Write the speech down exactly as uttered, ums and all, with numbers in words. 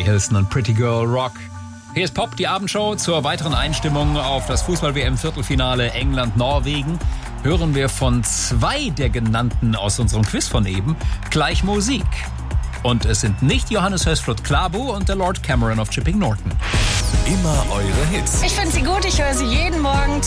Carrie Hilson und Pretty Girl Rock. Hier ist Pop, die Abendshow. Zur weiteren Einstimmung auf das Fußball-W M-Viertelfinale England-Norwegen hören wir von zwei der genannten aus unserem Quiz von eben gleich Musik. Und es sind nicht Johannes Hösflot Klabu und der Lord Cameron of Chipping Norton. Immer eure Hits. Ich finde sie gut, ich höre sie jeden Morgen.